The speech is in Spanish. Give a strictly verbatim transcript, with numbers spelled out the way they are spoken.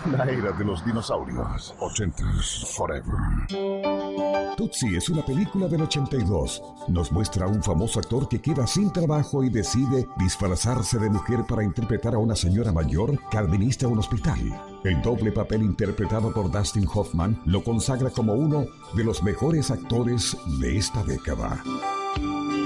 La era de los dinosaurios. Ochentas forever. Tootsie es una película del ochenta y dos. Nos muestra a un famoso actor que queda sin trabajo y decide disfrazarse de mujer para interpretar a una señora mayor que administra un hospital. El doble papel interpretado por Dustin Hoffman lo consagra como uno de los mejores actores de esta década.